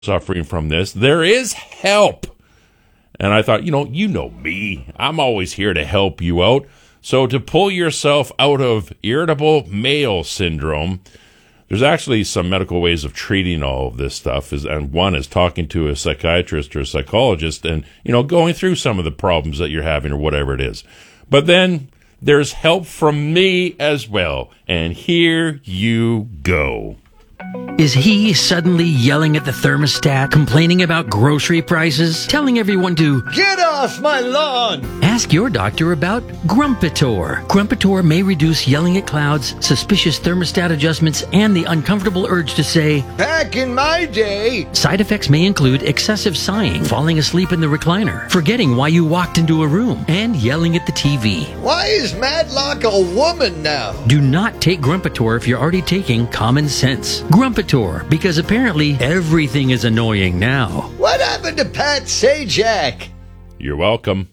suffering from this. There is help. And I thought, you know me. I'm always here to help you out. So to pull yourself out of irritable male syndrome, there's actually some medical ways of treating all of this stuff. And one is talking to a psychiatrist or a psychologist and, going through some of the problems that you're having or whatever it is. But then there's help from me as well. And here you go. Is he suddenly yelling at the thermostat, complaining about grocery prices, telling everyone to get off my lawn? Ask your doctor about Grumpitor. Grumpitor may reduce yelling at clouds, suspicious thermostat adjustments, and the uncomfortable urge to say, back in my day. Side effects may include excessive sighing, falling asleep in the recliner, forgetting why you walked into a room, and yelling at the TV. Why is Madlock a woman now? Do not take Grumpitor if you're already taking Common Sense. Grumpitor, because apparently everything is annoying now. What happened to Pat Sajak? You're welcome.